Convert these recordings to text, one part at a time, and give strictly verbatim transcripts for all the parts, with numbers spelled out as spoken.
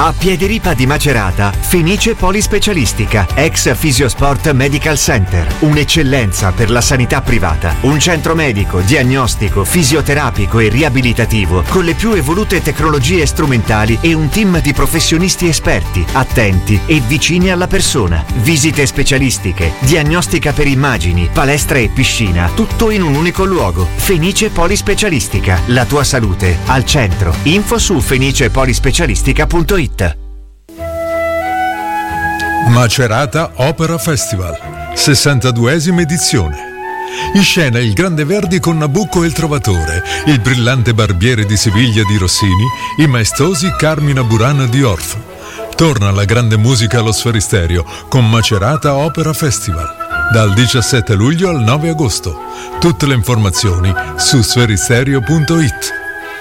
A Piederipa di Macerata, Fenice Polispecialistica, ex Fisiosport Medical Center. Un'eccellenza per la sanità privata. Un centro medico, diagnostico, fisioterapico e riabilitativo con le più evolute tecnologie strumentali e un team di professionisti esperti, attenti e vicini alla persona. Visite specialistiche, diagnostica per immagini, palestra e piscina, tutto in un unico luogo. Fenice Polispecialistica, la tua salute al centro. Info su fenice polispecialistica punto it. Macerata Opera Festival, sessantaduesima edizione. In scena il Grande Verdi con Nabucco e il Trovatore, il brillante Barbiere di Siviglia di Rossini, i maestosi Carmina Burana di Orff. Torna la grande musica allo Sferisterio con Macerata Opera Festival, dal diciassette luglio al nove agosto. Tutte le informazioni su sferisterio punto it.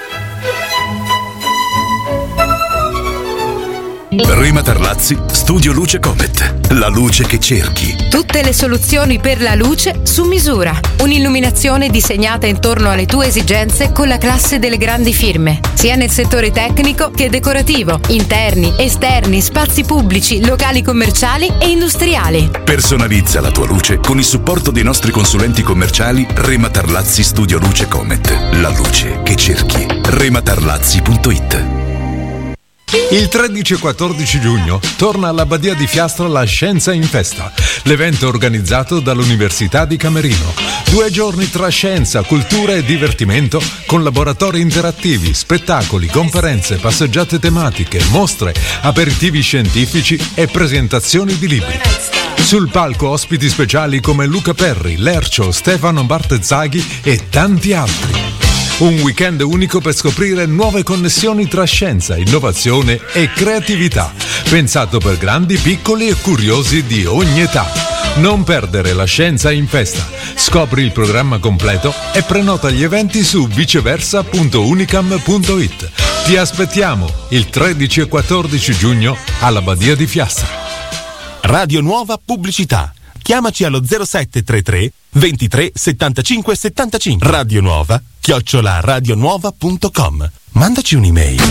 Rema Tarlazzi, Studio Luce Comet. La luce che cerchi. Tutte le soluzioni per la luce su misura. Un'illuminazione disegnata intorno alle tue esigenze con la classe delle grandi firme, sia nel settore tecnico che decorativo, interni, esterni, spazi pubblici, locali commerciali e industriali. Personalizza la tua luce con il supporto dei nostri consulenti commerciali Rema Tarlazzi Studio Luce Comet. La luce che cerchi. rema tarlazzi punto it. Il tredici e quattordici giugno torna alla Badia di Fiastra la Scienza in Festa, l'evento organizzato dall'Università di Camerino. Due giorni tra scienza, cultura e divertimento con laboratori interattivi, spettacoli, conferenze, passeggiate tematiche, mostre, aperitivi scientifici e presentazioni di libri. Sul palco ospiti speciali come Luca Perri, Lercio, Stefano Bartezzaghi e tanti altri. Un weekend unico per scoprire nuove connessioni tra scienza, innovazione e creatività, pensato per grandi, piccoli e curiosi di ogni età. Non perdere la Scienza in Festa. Scopri il programma completo e prenota gli eventi su viceversa punto unicam punto it. Ti aspettiamo il tredici e quattordici giugno alla Badia di Fiastra. Radio Nuova Pubblicità. Chiamaci allo zero sette tre tre ventitré settantacinque settantacinque. Radio Nuova chiocciola radionuova punto com. Mandaci un'email.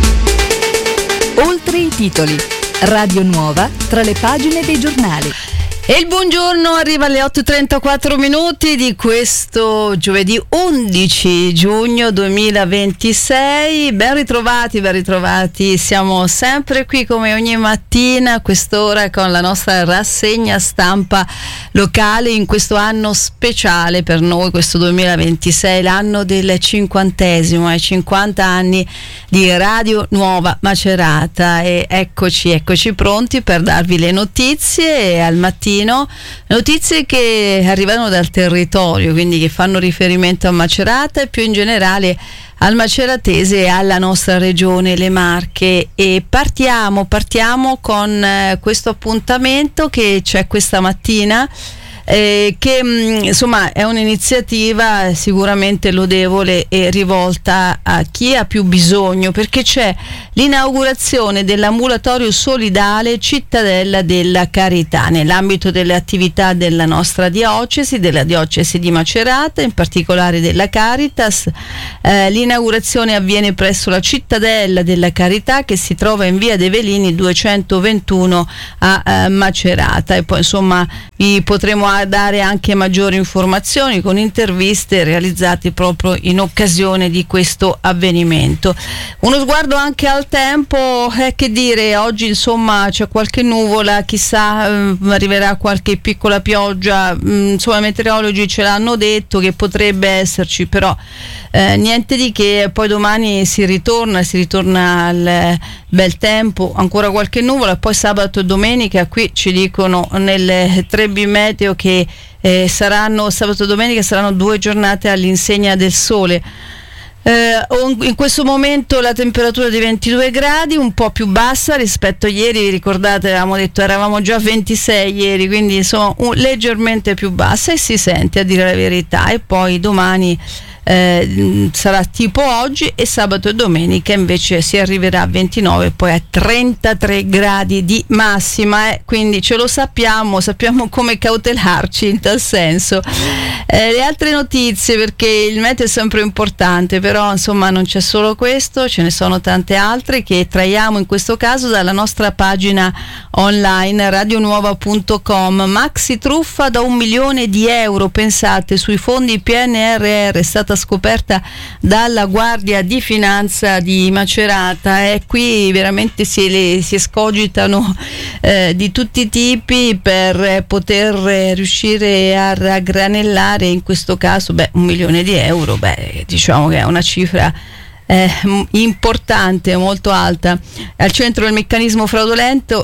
Oltre i titoli. Radio Nuova tra le pagine dei giornali. E il buongiorno arriva alle otto e trentaquattro minuti di questo giovedì undici giugno duemilaventisei. Ben ritrovati, ben ritrovati. Siamo sempre qui come ogni mattina a quest'ora con la nostra rassegna stampa locale in questo anno speciale per noi, questo duemilaventisei, l'anno del cinquantesimo, ai cinquanta anni di Radio Nuova Macerata. E eccoci, eccoci pronti per darvi le notizie al mattino. Notizie che arrivano dal territorio, quindi che fanno riferimento a Macerata e più in generale al maceratese e alla nostra regione, le Marche. E partiamo, partiamo con eh, questo appuntamento che c'è questa mattina. Eh, che mh, insomma è un'iniziativa sicuramente lodevole e rivolta a chi ha più bisogno, perché c'è l'inaugurazione dell'ambulatorio solidale Cittadella della Carità nell'ambito delle attività della nostra diocesi, della diocesi di Macerata, in particolare della Caritas. Eh, l'inaugurazione avviene presso la Cittadella della Carità che si trova in via De Velini duecentoventuno a eh, Macerata, e poi insomma vi potremo dare anche maggiori informazioni con interviste realizzate proprio in occasione di questo avvenimento. Uno sguardo anche al tempo, eh, che dire, oggi insomma c'è qualche nuvola, chissà eh, arriverà qualche piccola pioggia, mm, insomma i meteorologi ce l'hanno detto che potrebbe esserci, però eh, niente di che. Poi domani si ritorna, si ritorna al bel tempo, ancora qualche nuvola, poi sabato e domenica qui ci dicono nel tre B meteo che eh, saranno sabato e domenica saranno due giornate all'insegna del sole. Eh, in questo momento la temperatura di ventidue gradi, un po' più bassa rispetto a ieri, vi ricordate, avevamo detto eravamo già a ventisei ieri, quindi insomma un, leggermente più bassa, e si sente, a dire la verità. E poi domani eh, sarà tipo oggi, e sabato e domenica invece si arriverà a ventinove e poi a trentatré gradi di massima, eh. Quindi ce lo sappiamo, sappiamo come cautelarci in tal senso. Eh, le altre notizie, perché il meteo è sempre importante, però insomma non c'è solo questo, ce ne sono tante altre che traiamo in questo caso dalla nostra pagina online radionuova punto com. Maxi truffa da un milione di euro, pensate, sui fondi P N R R, è stata scoperta dalla Guardia di Finanza di Macerata, e qui veramente si, le, si escogitano eh, di tutti i tipi per poter riuscire a raggranellare in questo caso beh, un milione di euro. Beh, diciamo che è una cifra eh, importante, molto alta. Al centro del meccanismo fraudolento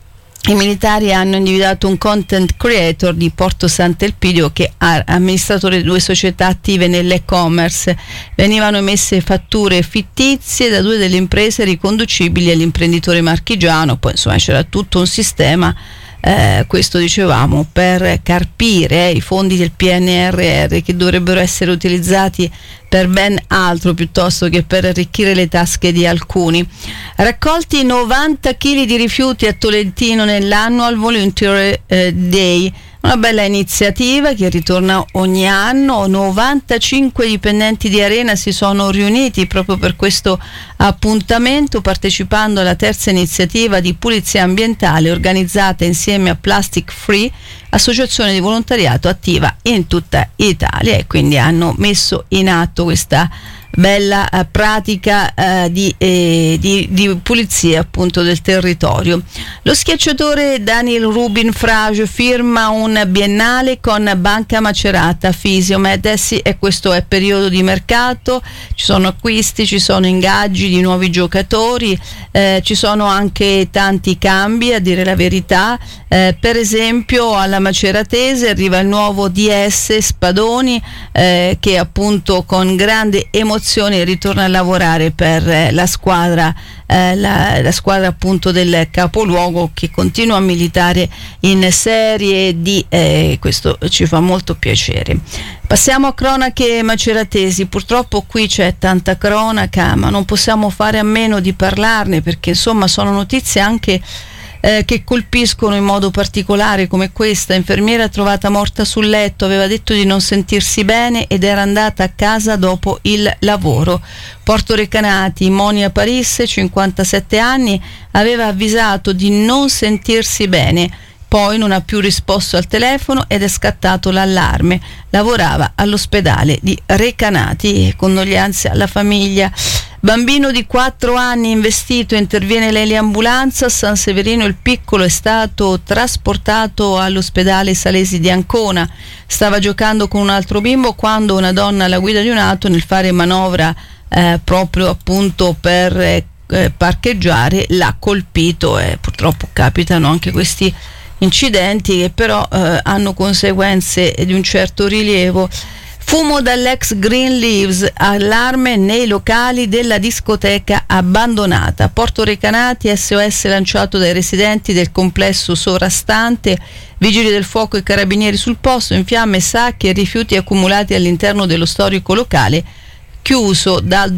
i militari hanno individuato un content creator di Porto Sant'Elpidio che è amministratore di due società attive nell'e-commerce. Venivano emesse fatture fittizie da due delle imprese riconducibili all'imprenditore marchigiano. Poi insomma c'era tutto un sistema, eh, questo dicevamo, per carpire eh, i fondi del P N R R, che dovrebbero essere utilizzati per ben altro piuttosto che per arricchire le tasche di alcuni. Raccolti novanta chili di rifiuti a Tolentino nell'Annual Volunteer eh, Day, una bella iniziativa che ritorna ogni anno. novantacinque dipendenti di Arena si sono riuniti proprio per questo appuntamento, partecipando alla terza iniziativa di pulizia ambientale organizzata insieme a Plastic Free, associazione di volontariato attiva in tutta Italia, e quindi hanno messo in atto questa bella uh, pratica uh, di, eh, di, di pulizia appunto del territorio. Lo schiacciatore Daniel Rubin Frage firma un biennale con Banca Macerata Fisiomed. Eh sì, e questo è periodo di mercato, ci sono acquisti, ci sono ingaggi di nuovi giocatori, eh, ci sono anche tanti cambi, a dire la verità. Eh, per esempio alla Maceratese arriva il nuovo D S Spadoni, eh, che appunto con grande emozione ritorna a lavorare per eh, la squadra eh, la, la squadra appunto del capoluogo, che continua a militare in Serie D. Eh, questo ci fa molto piacere. Passiamo a cronache maceratesi. Purtroppo qui c'è tanta cronaca, ma non possiamo fare a meno di parlarne, perché insomma sono notizie anche Eh, che colpiscono in modo particolare, come questa. Infermiera trovata morta sul letto, aveva detto di non sentirsi bene ed era andata a casa dopo il lavoro. Porto Recanati, Monia Parisse, cinquantasette anni, aveva avvisato di non sentirsi bene, poi non ha più risposto al telefono ed è scattato l'allarme. Lavorava all'ospedale di Recanati. Condoglianze alla famiglia. Bambino di quattro anni investito, interviene l'eliambulanza. A San Severino il piccolo è stato trasportato all'ospedale Salesi di Ancona. Stava giocando con un altro bimbo quando una donna alla guida di un'auto, nel fare manovra eh, proprio appunto per eh, parcheggiare, l'ha colpito, e purtroppo capitano anche questi incidenti che però eh, hanno conseguenze di un certo rilievo. Fumo dall'ex Green Leaves, allarme nei locali della discoteca abbandonata. Porto Recanati, S O S lanciato dai residenti del complesso sovrastante, vigili del fuoco e carabinieri sul posto, in fiamme sacchi e rifiuti accumulati all'interno dello storico locale, chiuso dal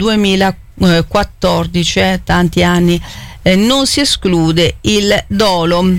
duemilaquattordici, eh, tanti anni. Eh, non si esclude il dolo.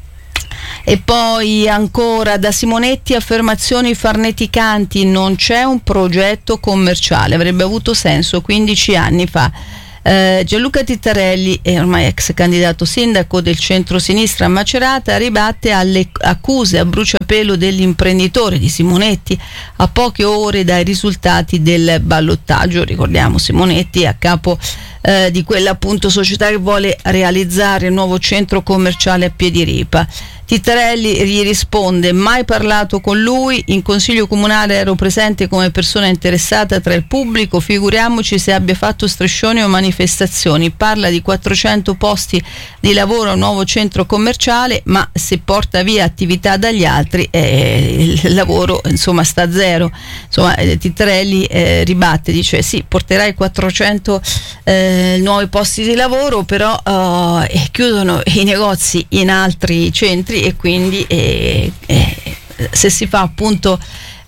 E poi ancora da Simonetti, affermazioni farneticanti, non c'è un progetto commerciale, avrebbe avuto senso quindici anni fa. Eh, Gianluca Tittarelli, è ormai ex candidato sindaco del centro-sinistra a Macerata, ribatte alle accuse a bruciapelo dell'imprenditore di Simonetti a poche ore dai risultati del ballottaggio. Ricordiamo, Simonetti è a capo eh, di quella appunto società che vuole realizzare il nuovo centro commerciale a Piediripa. Tittarelli gli risponde: mai parlato con lui, in consiglio comunale ero presente come persona interessata tra il pubblico, figuriamoci se abbia fatto striscioni o manifestazioni. Parla di quattrocento posti di lavoro a un nuovo centro commerciale, ma se porta via attività dagli altri eh, il lavoro insomma sta a zero. Insomma eh, Tittarelli eh, ribatte, dice sì, porterai quattrocento eh, nuovi posti di lavoro, però eh, chiudono i negozi in altri centri, e quindi eh, eh, se si fa appunto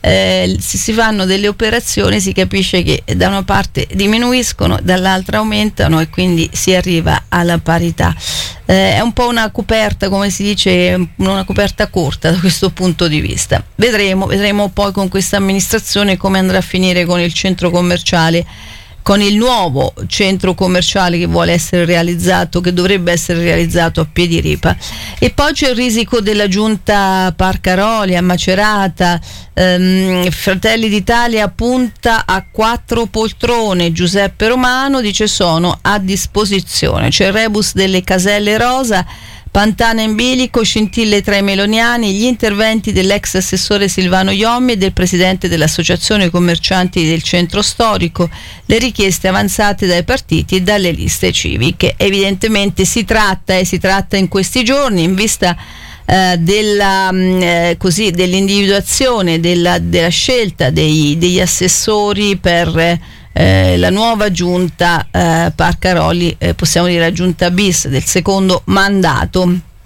eh, se si fanno delle operazioni si capisce che da una parte diminuiscono, dall'altra aumentano e quindi si arriva alla parità. Eh, è un po' una coperta, come si dice, una coperta corta da questo punto di vista. Vedremo, vedremo poi con questa amministrazione come andrà a finire con il centro commerciale, con il nuovo centro commerciale che vuole essere realizzato, che dovrebbe essere realizzato a Piediripa. E poi c'è il risico della giunta Parcaroli a Macerata. ehm, Fratelli d'Italia punta a quattro poltrone, Giuseppe Romano dice sono a disposizione. C'è il rebus delle caselle rosa, Pantana in bilico, scintille tra i meloniani, gli interventi dell'ex assessore Silvano Iommi e del presidente dell'associazione commercianti del centro storico, le richieste avanzate dai partiti e dalle liste civiche. Evidentemente si tratta e si tratta in questi giorni, in vista eh, della, eh, così, dell'individuazione, della, della scelta dei, degli assessori per Eh, la nuova giunta eh, Parcaroli, eh, possiamo dire la giunta bis del secondo mandato.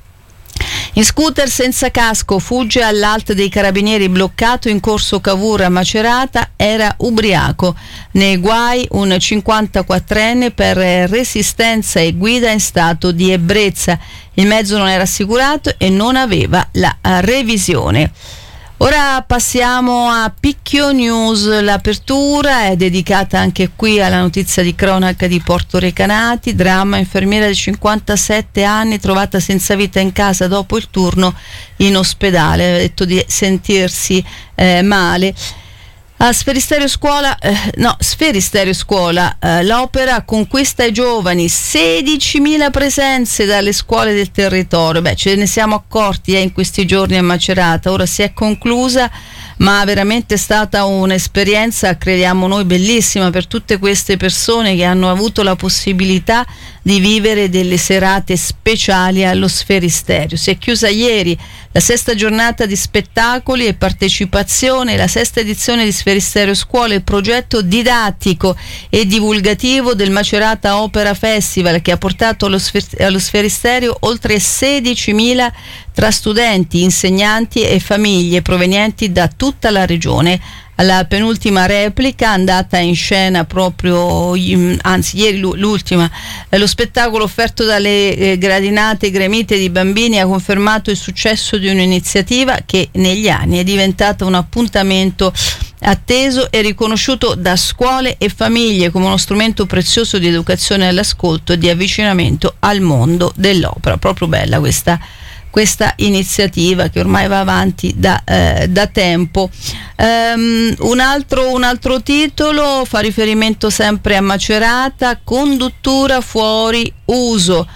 In scooter senza casco fugge all'Alt dei Carabinieri bloccato in corso Cavour a Macerata, era ubriaco. Nei guai un cinquantaquattrenne per resistenza e guida in stato di ebbrezza. Il mezzo non era assicurato e non aveva la revisione. Ora passiamo a Picchio News. L'apertura è dedicata anche qui alla notizia di cronaca di Porto Recanati. Dramma, infermiera di cinquantasette anni trovata senza vita in casa dopo il turno in ospedale, ha detto di sentirsi eh, male. A Sferisterio Scuola, eh, no, Sferisterio Scuola, eh, l'opera conquista i giovani, sedicimila presenze dalle scuole del territorio. Beh, ce ne siamo accorti eh, in questi giorni a Macerata, ora si è conclusa, ma veramente è stata un'esperienza, crediamo noi, bellissima per tutte queste persone che hanno avuto la possibilità di vivere delle serate speciali allo Sferisterio. Si è chiusa ieri la sesta giornata di spettacoli e partecipazione, la sesta edizione di Sferisterio Scuola, il progetto didattico e divulgativo del Macerata Opera Festival, che ha portato allo, Sfer- allo Sferisterio oltre sedicimila tra studenti, insegnanti e famiglie provenienti da tutta la regione. Alla penultima replica, andata in scena proprio, anzi ieri l'ultima, eh, lo spettacolo offerto dalle eh, gradinate gremite di bambini ha confermato il successo di un'iniziativa che negli anni è diventata un appuntamento atteso e riconosciuto da scuole e famiglie come uno strumento prezioso di educazione all'ascolto e di avvicinamento al mondo dell'opera. Proprio bella questa questa iniziativa che ormai va avanti da, eh, da tempo. Um, un, altro, un altro titolo fa riferimento sempre a Macerata, conduttura fuori uso.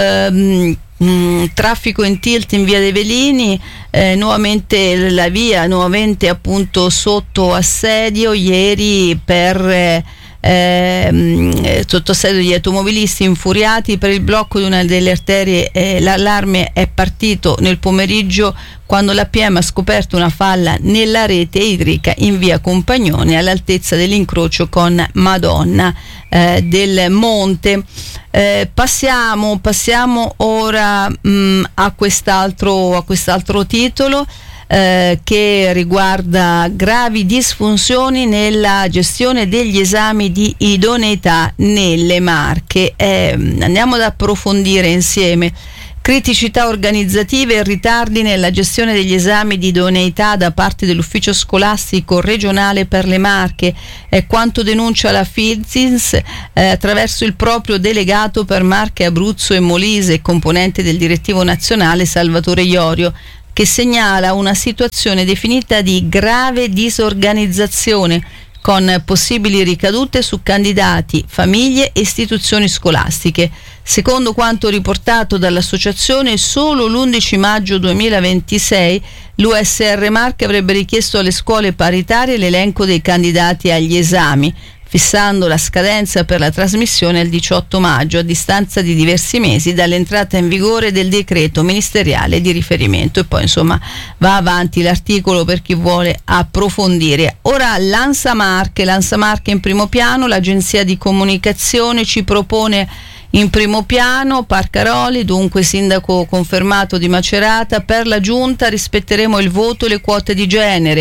Um, mh, traffico in tilt in via dei Velini, eh, nuovamente la via, nuovamente appunto sotto assedio ieri per... Eh, Eh, sotto assedio di automobilisti infuriati per il blocco di una delle arterie. Eh, l'allarme è partito nel pomeriggio quando l'A P M ha scoperto una falla nella rete idrica in via Compagnone all'altezza dell'incrocio con Madonna eh, del Monte. Eh, passiamo, passiamo ora mh, a quest'altro, a quest'altro titolo Eh, che riguarda gravi disfunzioni nella gestione degli esami di idoneità nelle Marche. Eh, andiamo ad approfondire insieme criticità organizzative e ritardi nella gestione degli esami di idoneità da parte dell'ufficio scolastico regionale per le Marche. È quanto denuncia la Fizins eh, attraverso il proprio delegato per Marche, Abruzzo e Molise, componente del direttivo nazionale Salvatore Iorio, che segnala una situazione definita di grave disorganizzazione con possibili ricadute su candidati, famiglie e istituzioni scolastiche. Secondo quanto riportato dall'associazione, solo l'undici maggio duemilaventisei l'U S R Marche avrebbe richiesto alle scuole paritarie l'elenco dei candidati agli esami, fissando la scadenza per la trasmissione al diciotto maggio, a distanza di diversi mesi dall'entrata in vigore del decreto ministeriale di riferimento. E poi insomma va avanti l'articolo per chi vuole approfondire. Ora l'Ansa Marche, l'Ansa Marche in primo piano, l'agenzia di comunicazione ci propone in primo piano Parcaroli, dunque sindaco confermato di Macerata. Per la giunta rispetteremo il voto e le quote di genere.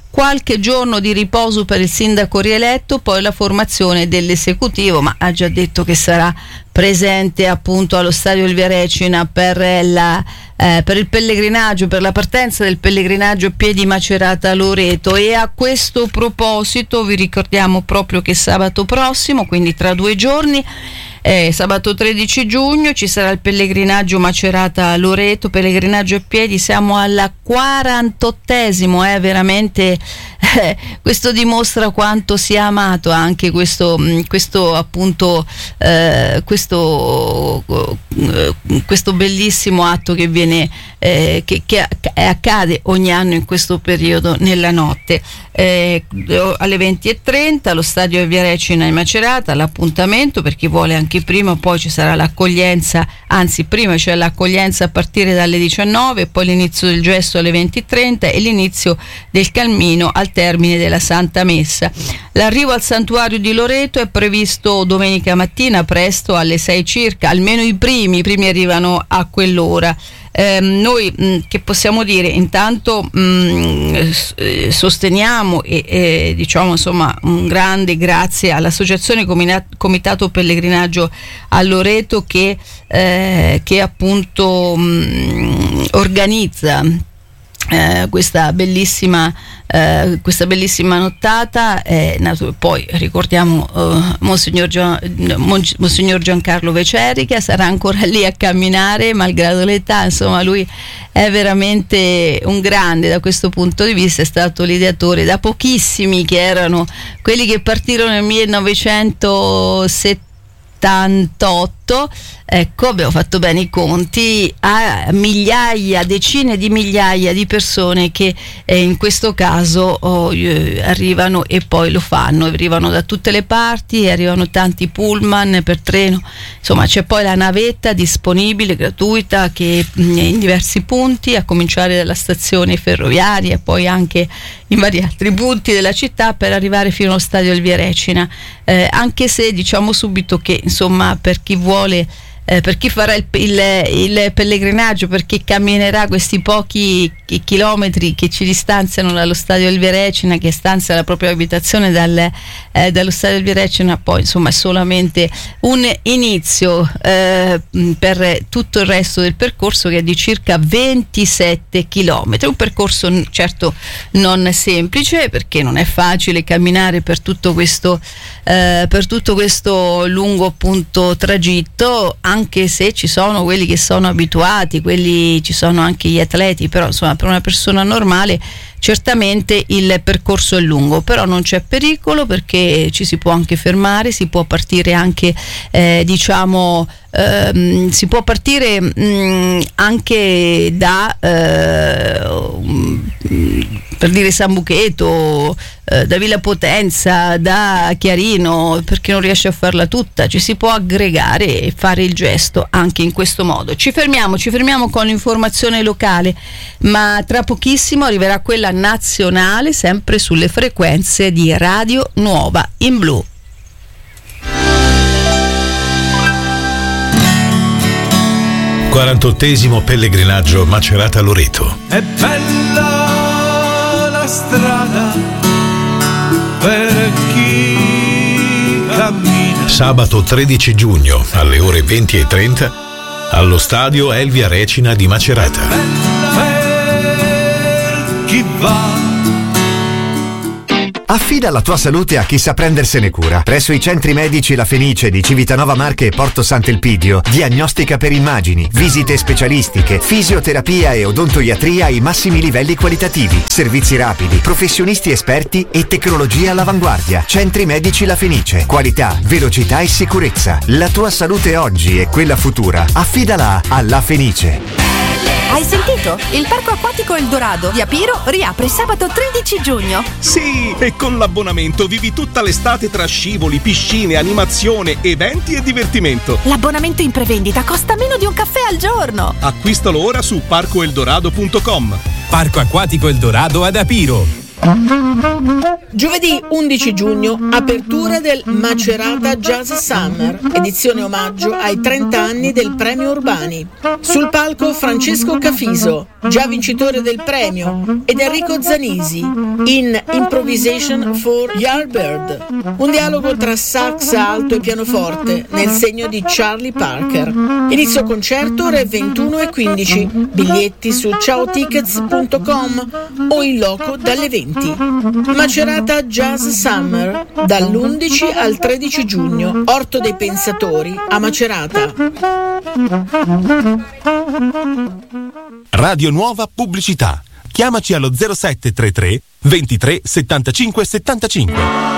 qualche giorno di riposo per il sindaco rieletto, poi la formazione dell'esecutivo, ma ha già detto che sarà presente appunto allo stadio Elvia Recina per, la, eh, per il pellegrinaggio, per la partenza del pellegrinaggio Piedi Macerata Loreto. E a questo proposito vi ricordiamo proprio che sabato prossimo, quindi tra due giorni, Eh, sabato tredici giugno, ci sarà il pellegrinaggio Macerata Loreto, pellegrinaggio a piedi, siamo alla quarantottesimo, eh, veramente eh, questo dimostra quanto sia amato anche questo, questo appunto eh, questo, eh, questo bellissimo atto che viene eh, che, che accade ogni anno in questo periodo nella notte. Eh, alle venti e trenta allo stadio Elvia Recina in Macerata l'appuntamento per chi vuole anche prima, poi ci sarà l'accoglienza, anzi prima c'è l'accoglienza a partire dalle diciannove, poi l'inizio del gesto alle venti e trenta e l'inizio del cammino al termine della Santa Messa. L'arrivo al santuario di Loreto è previsto domenica mattina presto alle sei circa, almeno i primi, i primi arrivano a quell'ora. Eh, noi mh, che possiamo dire, intanto mh, sosteniamo e, e diciamo insomma un grande grazie all'associazione Comitato Pellegrinaggio a Loreto che, eh, che appunto mh, organizza Eh, questa bellissima eh, questa bellissima nottata. Eh, natu- poi ricordiamo eh, Monsignor, Gian, Monsignor Giancarlo Veceri, che sarà ancora lì a camminare malgrado l'età, insomma lui è veramente un grande da questo punto di vista, è stato l'ideatore da pochissimi che erano quelli che partirono nel millenovecentosettantotto. Ecco, abbiamo fatto bene i conti, a migliaia, decine di migliaia di persone che eh, in questo caso oh, eh, arrivano e poi lo fanno, arrivano da tutte le parti, arrivano tanti pullman per treno, insomma c'è poi la navetta disponibile, gratuita, che mh, in diversi punti, a cominciare dalla stazione ferroviaria e poi anche in vari altri punti della città per arrivare fino allo stadio Elvia Recina, eh, anche se diciamo subito che insomma per chi vuole Eh, per chi farà il, il, il pellegrinaggio, per chi camminerà questi pochi chilometri che ci distanziano dallo stadio Elvia Recina, che stanzia la propria abitazione dal, eh, dallo stadio Elvia Recina, poi insomma è solamente un inizio eh, per tutto il resto del percorso, che è di circa ventisette chilometri, un percorso certo non semplice, perché non è facile camminare per tutto questo eh, per tutto questo lungo appunto tragitto, anche se ci sono quelli che sono abituati, quelli, ci sono anche gli atleti, però insomma per una persona normale certamente il percorso è lungo, però non c'è pericolo perché ci si può anche fermare, si può partire anche eh, diciamo ehm, si può partire mh, anche da eh, per dire Sambucheto, eh, da Villa Potenza, da Chiarino, perché non riesce a farla tutta, ci si può aggregare e fare il gesto anche in questo modo. Ci fermiamo, ci fermiamo con l'informazione locale, ma tra pochissimo arriverà quella nazionale, sempre sulle frequenze di Radio Nuova in Blu. quarantottesimo pellegrinaggio Macerata Loreto. È bella la strada per chi cammina. Sabato tredici giugno alle ore venti e trenta allo stadio Elvia Recina di Macerata. È bella per chi va. Affida la tua salute a chi sa prendersene cura. Presso i centri medici La Fenice di Civitanova Marche e Porto Sant'Elpidio, diagnostica per immagini, visite specialistiche, fisioterapia e odontoiatria ai massimi livelli qualitativi, servizi rapidi, professionisti esperti e tecnologia all'avanguardia. Centri medici La Fenice. Qualità, velocità e sicurezza. La tua salute oggi e quella futura. Affidala a La Fenice. Hai sentito? Il parco acquatico El Dorado di Apiro riapre sabato tredici giugno. Sì, e con l'abbonamento vivi tutta l'estate tra scivoli, piscine, animazione, eventi e divertimento. L'abbonamento in prevendita costa meno di un caffè al giorno. Acquistalo ora su parco eldorado punto com. Parco acquatico El Dorado ad Apiro. Giovedì undici giugno, apertura del Macerata Jazz Summer, edizione omaggio ai trenta anni del Premio Urbani. Sul palco Francesco Cafiso, già vincitore del premio, ed Enrico Zanisi in Improvisation for Yardbird, un dialogo tra sax alto e pianoforte nel segno di Charlie Parker. Inizio concerto ore ventuno e quindici, biglietti su ciao tickets punto com o in loco dalle venti. Macerata Jazz Summer dall'undici al tredici giugno, Orto dei Pensatori a Macerata. Radio Nuova Pubblicità. Chiamaci allo zero sette tre tre ventitré settantacinque settantacinque.